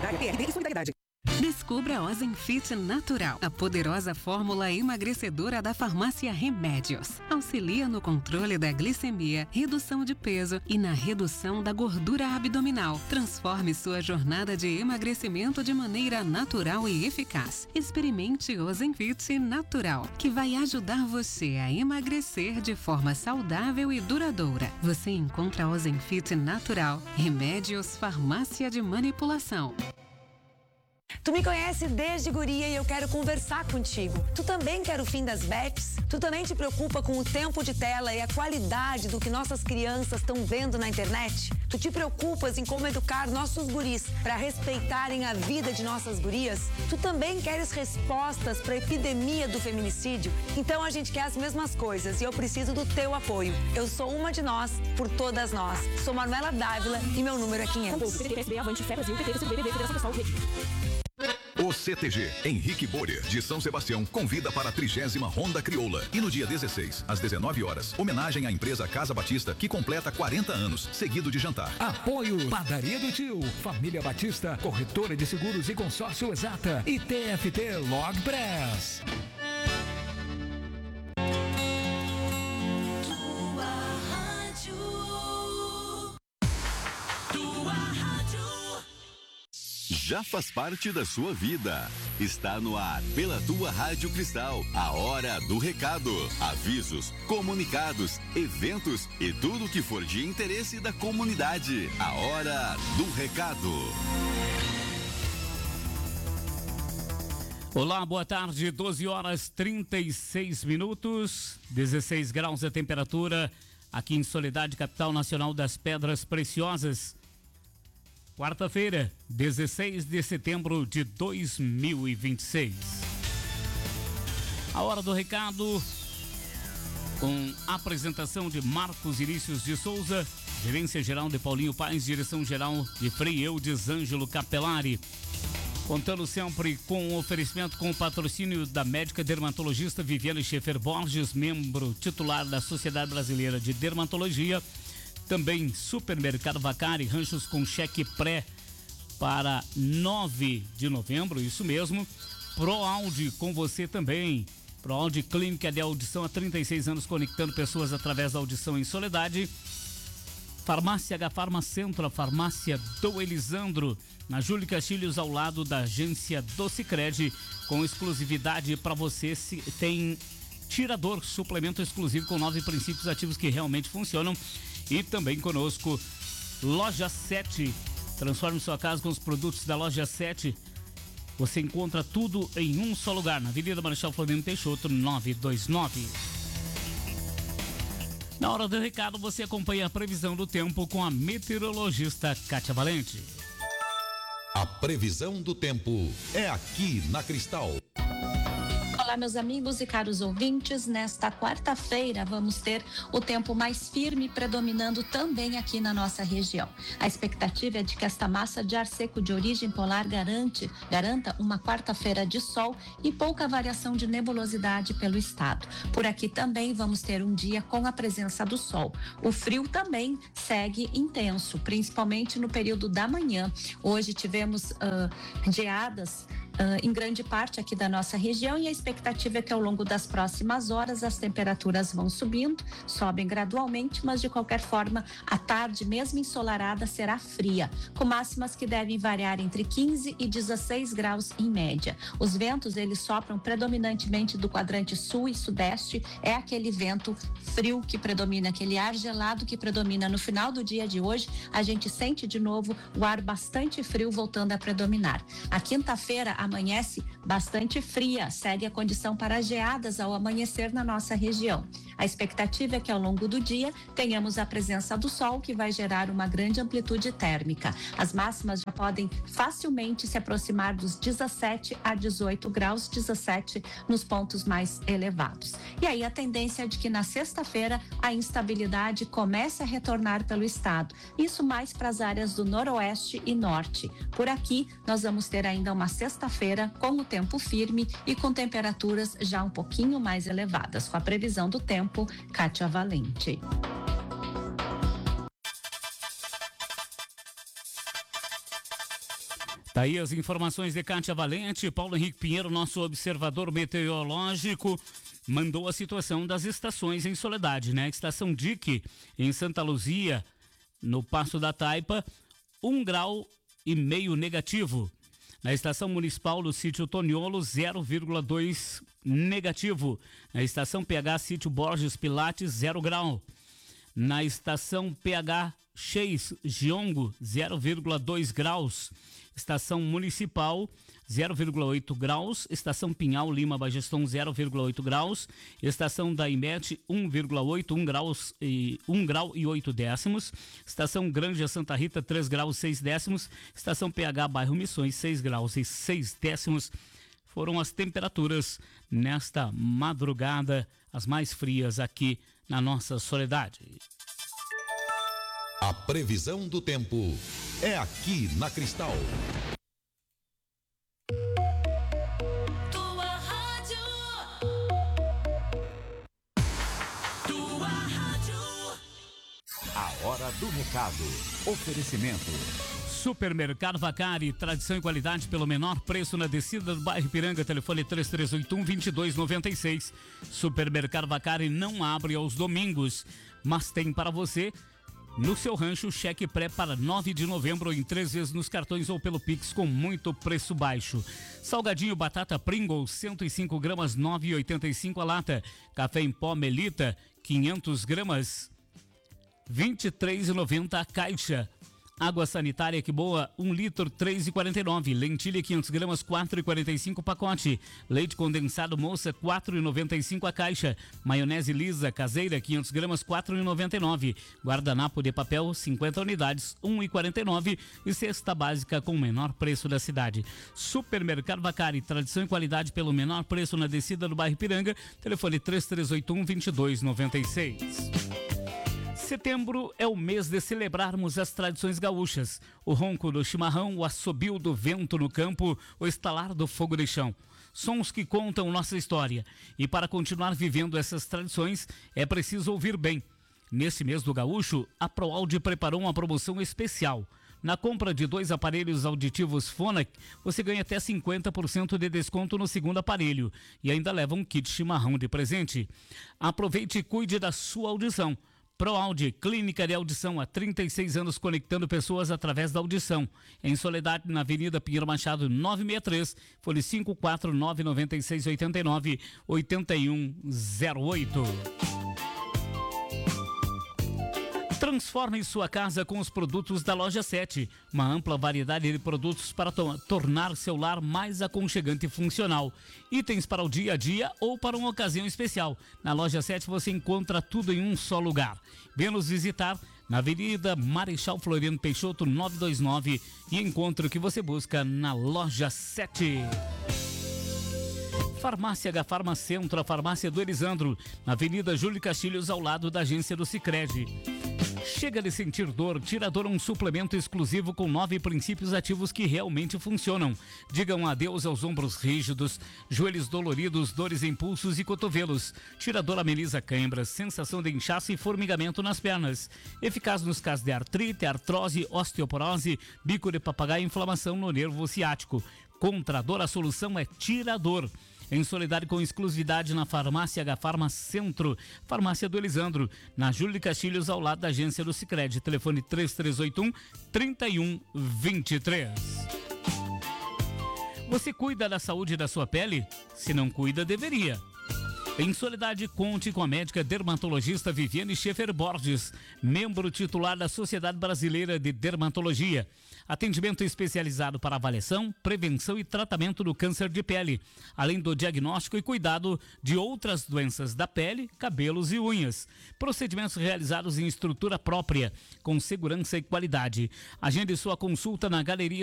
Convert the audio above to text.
e solidariedade. Descubra Ozemfit Natural, a poderosa fórmula emagrecedora da farmácia Remédios. Auxilia no controle da glicemia, redução de peso e na redução da gordura abdominal. Transforme sua jornada de emagrecimento de maneira natural e eficaz. Experimente Ozemfit Natural, que vai ajudar você a emagrecer de forma saudável e duradoura. Você encontra Ozemfit Natural, Remédios Farmácia de Manipulação. Tu me conhece desde guria e eu quero conversar contigo. Tu também quer o fim das bets? Tu também te preocupa com o tempo de tela e a qualidade do que nossas crianças estão vendo na internet? Tu te preocupas em como educar nossos guris para respeitarem a vida de nossas gurias? Tu também queres respostas para a epidemia do feminicídio? Então a gente quer as mesmas coisas e eu preciso do teu apoio. Eu sou uma de nós, por todas nós. Sou Manuela Dávila e meu número é 500. O CTG Henrique Borer, de São Sebastião, convida para a 30ª Ronda Crioula. E no dia 16, às 19 horas, homenagem à empresa Casa Batista, que completa 40 anos, seguido de jantar. Apoio Padaria do Tio, Família Batista, Corretora de Seguros e Consórcio Exata e TFT Log Press. Já faz parte da sua vida. Está no ar, pela tua Rádio Cristal, a hora do recado. Avisos, comunicados, eventos e tudo que for de interesse da comunidade. A hora do recado. Olá, boa tarde, 12 horas 36 minutos, 16 graus a temperatura aqui em Soledade, capital nacional das Pedras Preciosas. Quarta-feira, 16 de setembro de 2026. A hora do recado, com apresentação de Marcos Inícios de Souza, gerência geral de Paulinho Paes, direção geral de Frei Eudes Ângelo Capelari. Contando sempre com o oferecimento com o patrocínio da médica dermatologista Viviane Schaefer Borges, membro titular da Sociedade Brasileira de Dermatologia. Também Supermercado Vacari, ranchos com cheque pré para 9 de novembro, isso mesmo. ProAudio com você também. ProAudio Clínica de Audição há 36 anos, conectando pessoas através da audição em Soledade. Farmácia H Farma Centro, a farmácia do Elisandro, na Júlio Castilhos, ao lado da agência do Sicredi, com exclusividade para você. Tem tirador, suplemento exclusivo com 9 princípios ativos que realmente funcionam. E também conosco, Loja 7. Transforme sua casa com os produtos da Loja 7. Você encontra tudo em um só lugar, na Avenida Marechal Floriano Peixoto, 929. Na hora do recado, você acompanha a previsão do tempo com a meteorologista Kátia Valente. A previsão do tempo é aqui na Cristal. Olá, meus amigos e caros ouvintes. Nesta quarta-feira vamos ter o tempo mais firme predominando também aqui na nossa região. A expectativa é de que esta massa de ar seco de origem polar garanta uma quarta-feira de sol e pouca variação de nebulosidade pelo estado. Por aqui também vamos ter um dia com a presença do sol. O frio também segue intenso, principalmente no período da manhã. Hoje tivemos geadas em grande parte aqui da nossa região, e a expectativa é que ao longo das próximas horas as temperaturas vão subindo, sobem gradualmente, mas de qualquer forma a tarde, mesmo ensolarada, será fria, com máximas que devem variar entre 15 e 16 graus em média. Os ventos, eles sopram predominantemente do quadrante sul e sudeste, é aquele vento frio que predomina, aquele ar gelado que predomina. No final do dia de hoje, a gente sente de novo o ar bastante frio voltando a predominar. A quinta-feira amanhece bastante fria, segue a condição para geadas ao amanhecer na nossa região. A expectativa é que ao longo do dia tenhamos a presença do sol, que vai gerar uma grande amplitude térmica. As máximas já podem facilmente se aproximar dos 17 a 18 graus, 17 nos pontos mais elevados. E aí a tendência é de que na sexta-feira a instabilidade comece a retornar pelo estado. Isso mais para as áreas do noroeste e norte. Por aqui nós vamos ter ainda uma sexta-feira com o tempo firme e com temperaturas já um pouquinho mais elevadas. Com a previsão do tempo, Kátia Valente. Tá aí as informações de Kátia Valente. Paulo Henrique Pinheiro, nosso observador meteorológico, mandou a situação das estações em Soledade, né? Estação Dique, em Santa Luzia, no Passo da Taipa, 1,5 grau negativo. Na estação municipal do sítio Toniolo, 0,2 negativo. Na estação PH sítio Borges Pilates, 0 grau. Na estação PH Cheis Giongo, 0,2 graus. Estação municipal, 0,8 graus. Estação Pinhal Lima Bageston, 0,8 graus. Estação da IMET, 1,8, 1 grau e 8 décimos. Estação Granja Santa Rita, 3 graus 6 décimos. Estação PH Bairro Missões, 6 graus e 6 décimos. Foram as temperaturas nesta madrugada, as mais frias aqui na nossa Soledade. A previsão do tempo é aqui na Cristal. Tua rádio. Tua rádio. A hora do recado. Oferecimento. Supermercado Vacari, tradição e qualidade pelo menor preço na descida do bairro Ipiranga, telefone 3381-2296. Supermercado Vacari não abre aos domingos, mas tem para você no seu rancho cheque pré para 9 de novembro em 3 vezes nos cartões ou pelo Pix com muito preço baixo. Salgadinho batata Pringles, 105 gramas, 9,85 a lata. Café em pó Melita, 500 gramas, 23,90 a caixa. Água sanitária que boa, 1 litro, 3,49. Lentilha 500 gramas, 4,45 pacote. Leite condensado moça, 4,95 a caixa. Maionese lisa caseira, 500 gramas, 4,99. Guardanapo de papel, 50 unidades, 1,49. E cesta básica com o menor preço da cidade. Supermercado Vacari, tradição e qualidade pelo menor preço na descida do bairro Ipiranga. Telefone 3381-2296. Setembro é o mês de celebrarmos as tradições gaúchas. O ronco do chimarrão, o assobio do vento no campo, o estalar do fogo de chão. Sons que contam nossa história. E para continuar vivendo essas tradições, é preciso ouvir bem. Nesse mês do gaúcho, a ProAudio preparou uma promoção especial. Na compra de 2 aparelhos auditivos Phonak, você ganha até 50% de desconto no segundo aparelho. E ainda leva um kit chimarrão de presente. Aproveite e cuide da sua audição. ProAudio, clínica de audição há 36 anos conectando pessoas através da audição. Em Soledade, na Avenida Pinheiro Machado, 963, fone 5499689-8108. Transforme sua casa com os produtos da Loja 7. Uma ampla variedade de produtos para tornar seu lar mais aconchegante e funcional. Itens para o dia a dia ou para uma ocasião especial. Na Loja 7 você encontra tudo em um só lugar. Venha nos visitar na Avenida Marechal Floriano Peixoto 929 e encontre o que você busca na Loja 7. Farmácia Gafarma Centro, a farmácia do Elisandro, na Avenida Júlio Castilhos, ao lado da agência do Sicredi. Chega de sentir dor, Tirador é um suplemento exclusivo com 9 princípios ativos que realmente funcionam. Digam adeus aos ombros rígidos, joelhos doloridos, dores em pulsos e cotovelos. Tirador ameniza câimbras, sensação de inchaço e formigamento nas pernas. Eficaz nos casos de artrite, artrose, osteoporose, bico de papagaio e inflamação no nervo ciático. Contra a dor, a solução é Tirador. Em Soledade com exclusividade na Farmácia Gafarma Centro, Farmácia do Elisandro, na Júlio Castilhos, ao lado da agência do Sicredi. Telefone 3381-3123. Você cuida da saúde da sua pele? Se não cuida, deveria. Em Soledade, conte com a médica dermatologista Viviane Schaefer Borges, membro titular da Sociedade Brasileira de Dermatologia. Atendimento especializado para avaliação, prevenção e tratamento do câncer de pele, além do diagnóstico e cuidado de outras doenças da pele, cabelos e unhas. Procedimentos realizados em estrutura própria, com segurança e qualidade. Agende sua consulta na Galeria